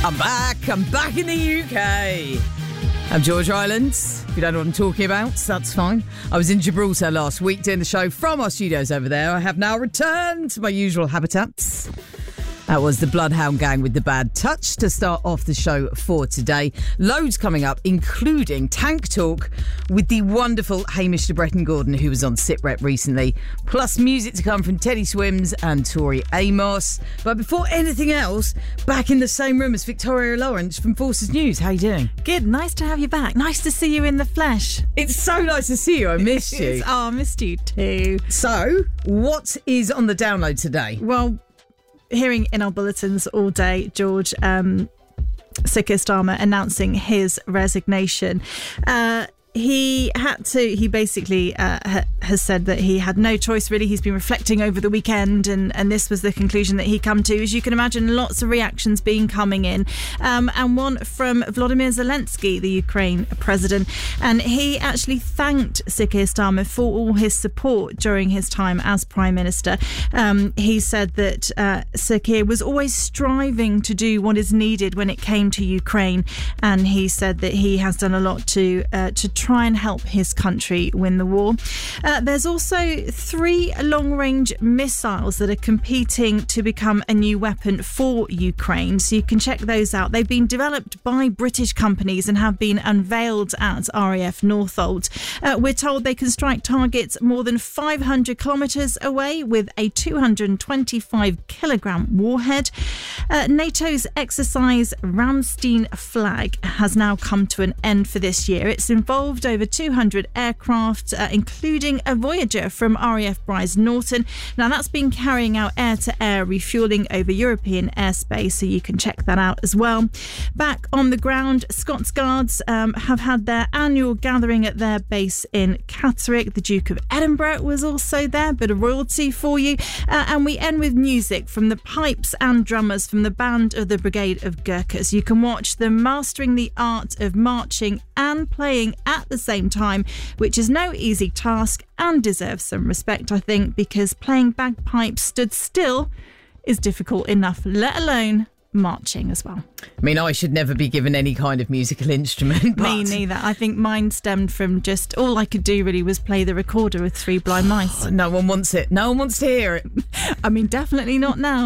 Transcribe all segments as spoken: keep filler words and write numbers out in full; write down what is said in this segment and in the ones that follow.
I'm back. I'm back in the U K. I'm George Island. If you don't know what I'm talking about, that's fine. I was in Gibraltar last week doing the show from our studios over there. I have now returned to my usual habitats. That was the Bloodhound Gang with The Bad Touch to start off the show for today. Loads coming up, including Tank Talk with the wonderful Hamish de Bretton Gordon, who was on SitRep recently, plus music to come from Teddy Swims and Tori Amos. But before anything else, back in the same room as Victoria Lawrence from Forces News. How you doing? Good, nice to have you back. Nice to see you in the flesh. It's so nice to see you. I missed you. Oh, I missed you too. So, what is on the download today? Well, hearing in our bulletins all day, George, um, Sir Keir Starmer announcing his resignation. Uh, he had to, he basically uh, ha- has said that he had no choice, really. He's been reflecting over the weekend, and, and this was the conclusion that he come to. As you can imagine, lots of reactions being coming in. Um, and one from Volodymyr Zelensky, the Ukraine president. And he actually thanked Sir Keir Starmer for all his support during his time as Prime Minister. Um, he said that uh, Sir Keir was always striving to do what is needed when it came to Ukraine. And he said that he has done a lot to uh, to try and help his country win the war. Uh, there's also three long-range missiles that are competing to become a new weapon for Ukraine, so you can check those out. They've been developed by British companies and have been unveiled at R A F Northolt. Uh, we're told they can strike targets more than five hundred kilometres away with a two hundred twenty-five kilogram warhead. Uh, NATO's exercise Ramstein Flag has now come to an end for this year. It's involved over two hundred aircraft, uh, including a Voyager from R A F Brize Norton. Now, that's been carrying out air-to-air refuelling over European airspace, so you can check that out as well. Back on the ground, Scots Guards um, have had their annual gathering at their base in Catterick. The Duke of Edinburgh was also there, bit of royalty for you. Uh, and we end with music from the pipes and drummers from the band of the Brigade of Gurkhas. You can watch them mastering the art of marching and playing at the same time, which is no easy task and deserves some respect, I think, because playing bagpipes stood still is difficult enough, let alone marching as well. I mean, I should never be given any kind of musical instrument. But Me neither. I think mine stemmed from just all I could do really was play the recorder with Three Blind Mice. No one wants it. No one wants to hear it. I mean, definitely not now.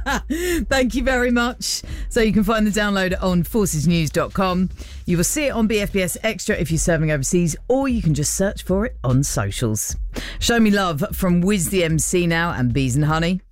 Thank you very much. So you can find the download on forces news dot com. You will see it on B F B S Extra if you're serving overseas, or you can just search for it on socials. Show Me Love from Wiz the M C now and Bees and Honey.